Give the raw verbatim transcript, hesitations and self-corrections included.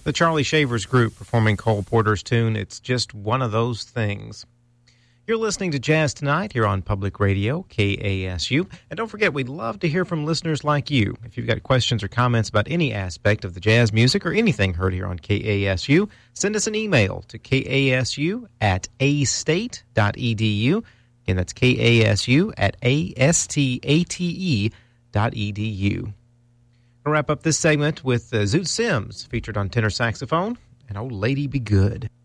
The Charlie Shavers Group performing Cole Porter's tune, It's Just One of Those Things. You're listening to Jazz Tonight here on Public Radio, K A S U. And don't forget, we'd love to hear from listeners like you. If you've got questions or comments about any aspect of the jazz music or anything heard here on K A S U, send us an email to kasu at astate dot edu. Again, that's kasu at astate dot edu. We'll wrap up this segment with uh, Zoot Sims, featured on tenor saxophone, and Old Lady Be Good.